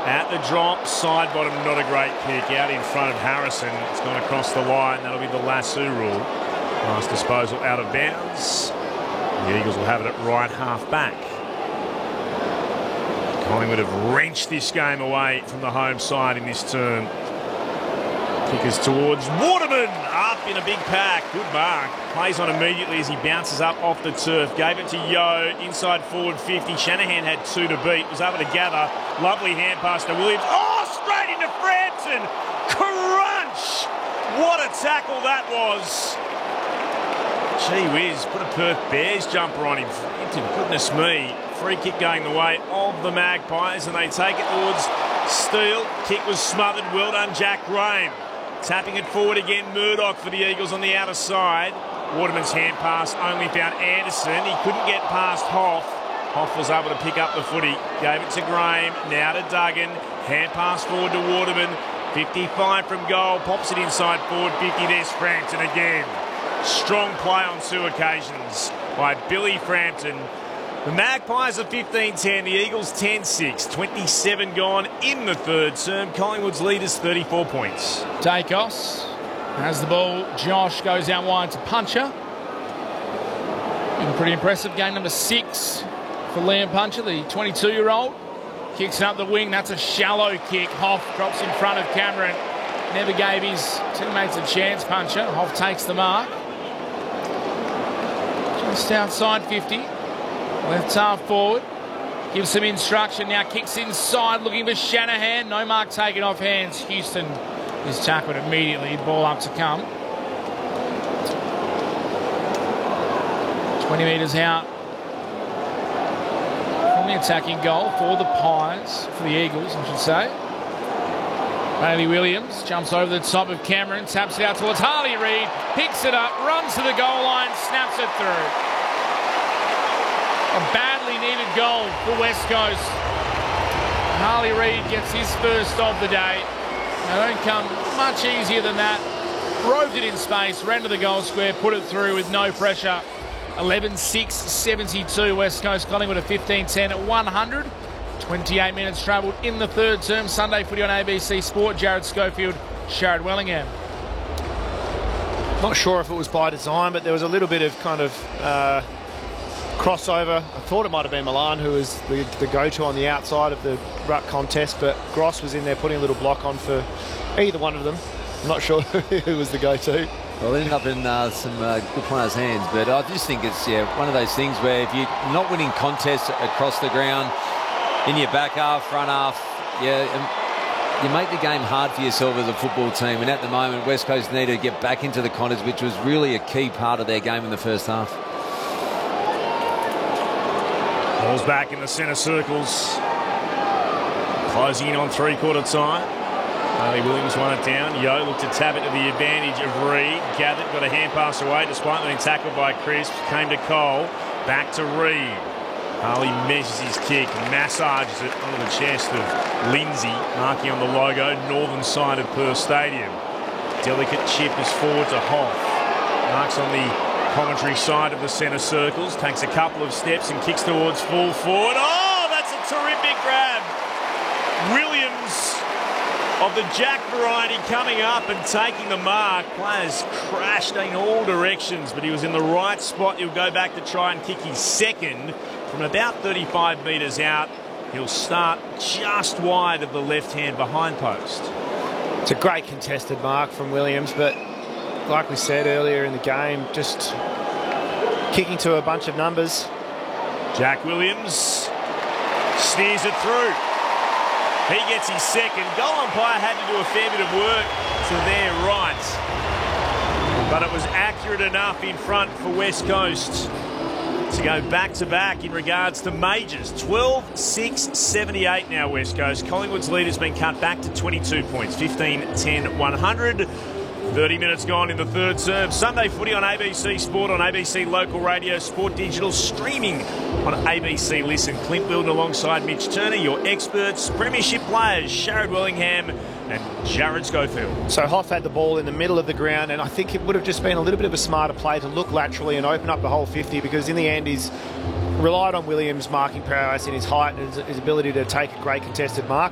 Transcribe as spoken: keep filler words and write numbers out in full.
At the drop, side bottom, not a great kick. Out in front of Harrison. It's gone across the line. That'll be the lasso rule. Last disposal out of bounds. The Eagles will have it at right half back. Collingwood have wrenched this game away from the home side in this term. Kickers towards Waterman, up in a big pack. Good mark. Plays on immediately as he bounces up off the turf. Gave it to Yo, inside forward fifty. Shanahan had two to beat. Was able to gather. Lovely hand pass to Williams. Oh, straight into Frampton. Crunch! What a tackle that was. Gee whiz, put a Perth Bears jumper on him. Frampton, goodness me. Free kick going the way of the Magpies, and they take it towards Steele. Kick was smothered. Well done, Jack Graham. Tapping it forward again, Murdoch for the Eagles on the outer side. Waterman's hand pass only found Anderson. He couldn't get past Hoff. Hoff was able to pick up the footy. Gave it to Graham. Now to Duggan. Hand pass forward to Waterman. fifty-five from goal. Pops it inside forward fifty. There's Frampton again. Strong play on two occasions by Billy Frampton. The Magpies are fifteen ten, the Eagles ten six. twenty-seven gone in the third term. Collingwood's lead is thirty-four points. Dacos has the ball. Josh goes out wide to Puncher. Been pretty impressive. Game number six for Liam Puncher, the twenty-two-year-old. Kicks up the wing. That's a shallow kick. Hoff drops in front of Cameron. Never gave his teammates a chance, Puncher. Hoff takes the mark. Just outside fifty. Left half forward. Gives some instruction. Now kicks inside looking for Shanahan. No mark taken off hands. Houston is tackled immediately. Ball up to come. twenty metres out from the attacking goal for the Pies. For the Eagles, I should say. Bailey Williams jumps over the top of Cameron. Taps it out towards Harley Reid. Picks it up. Runs to the goal line. Snaps it through. A badly needed goal for West Coast. Harley Reid gets his first of the day. They don't come much easier than that. Roved it in space, ran to the goal square, put it through with no pressure. eleven six seventy-two West Coast. Collingwood at fifteen ten at one hundred. twenty-eight minutes travelled in the third term. Sunday footy on A B C Sport. Jared Schofield, Sharrod Wellingham. Not sure if it was by design, but there was a little bit of kind of uh, crossover. I thought it might have been Milan who was the, the go-to on the outside of the ruck contest, but Gross was in there putting a little block on for either one of them. I'm not sure who was the go-to. Well, it ended up in uh, some uh, good players' hands, but I just think it's yeah one of those things where if you're not winning contests across the ground, in your back half, front half, yeah, you make the game hard for yourself as a football team. And at the moment, West Coast need to get back into the contest, which was really a key part of their game in the first half. Ball's back in the centre circles. Closing in on three-quarter time. Bailey Williams won it down. Yo looked to tap it to the advantage of Reid. Gathered, got a hand pass away despite being tackled by Crisp. Came to Cole. Back to Reid. Harley measures his kick, massages it under the chest of Lindsay, marking on the logo, northern side of Perth Stadium. Delicate chip is forward to Hoff. Marks on the commentary side of the centre circles, takes a couple of steps and kicks towards full forward. Oh, that's a terrific grab. Williams of the Jack variety coming up and taking the mark. Players crashed in all directions, but he was in the right spot. He'll go back to try and kick his second from about thirty-five metres out. He'll start just wide of the left-hand behind post. It's a great contested mark from Williams, but like we said earlier in the game, just kicking to a bunch of numbers. Jack Williams steers it through. He gets his second. Goal umpire had to do a fair bit of work to their right. But it was accurate enough in front for West Coast to go back-to-back in regards to majors. twelve six seventy-eight now, West Coast. Collingwood's lead has been cut back to twenty-two points. fifteen ten one hundred. thirty minutes gone in the third term. Sunday footy on A B C Sport, on A B C Local Radio, Sport Digital, streaming on A B C Listen. Clint Wilden alongside Mitch Turner, your experts, premiership players, Sharrod Wellingham and Jared Schofield. So Hoff had the ball in the middle of the ground, and I think it would have just been a little bit of a smarter play to look laterally and open up the whole fifty, because in the end he's relied on Williams' marking prowess in his height and his, his ability to take a great contested mark.